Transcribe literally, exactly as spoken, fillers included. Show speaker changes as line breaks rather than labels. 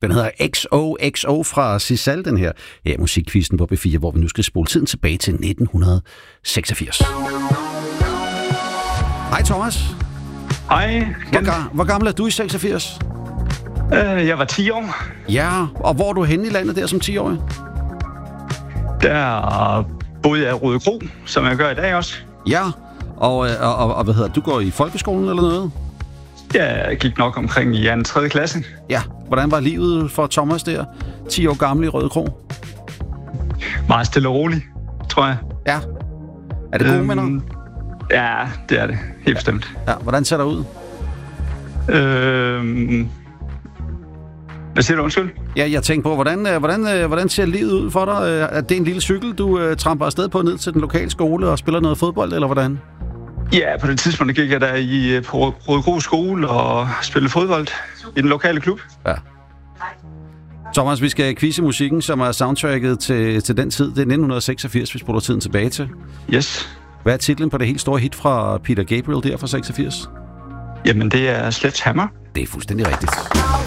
Den hedder X O X O fra Sisal, den her ja, musikkvisten på B fire, hvor vi nu skal spole tiden tilbage til nitten seksogfirs. Hej Thomas.
Hej.
Hvor, ga- hvor gammel er du i seksogfirs?
Uh, jeg var ti år.
Ja, og hvor er du henne i landet der som ti-årig?
Der boede jeg i Røde Kro, som jeg gør i dag også.
Ja, og, og, og, og hvad hedder du går i folkeskolen eller noget?
Ja, jeg gik nok omkring i anden tredje klasse.
Ja, hvordan var livet for Thomas der, ti år gammel i Røde Kro?
Meget stille og roligt, tror jeg.
Ja. Er det gode øhm, minder?
Ja, det er det. Helt bestemt.
Ja, hvordan ser det ud?
Øhm... Hvad siger du, undskyld?
Ja, jeg tænkte på, hvordan, hvordan, hvordan ser livet ud for dig? Er det en lille cykel, du uh, tramper afsted på ned til den lokale skole og spiller noget fodbold, eller hvordan?
Ja, på det tidspunkt gik jeg der i, på Røde Kro skole og spillede fodbold i den lokale klub.
Ja. Thomas, vi skal quizze musikken, som er soundtracket til, til den tid. Det er nitten seksogfirs, vi spoler tiden tilbage til.
Yes.
Hvad er titlen på det helt store hit fra Peter Gabriel der fra seksogfirs?
Jamen, det er Sledgehammer.
Det er fuldstændig rigtigt.